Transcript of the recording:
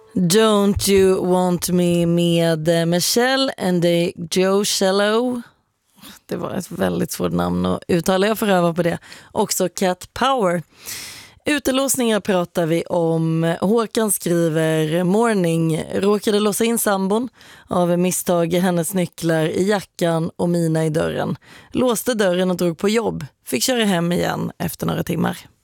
Don't You Want Me med Michelle and the Joe Cello. Det var ett väldigt svårt namn att uttala, jag får öva på det. Också Cat Power. Utelåsningar pratar vi om. Håkan skriver: Morning, råkade låsa in sambon av misstag, hennes nycklar i jackan och mina i dörren. Låste dörren och drog på jobb. Fick köra hem igen efter några timmar.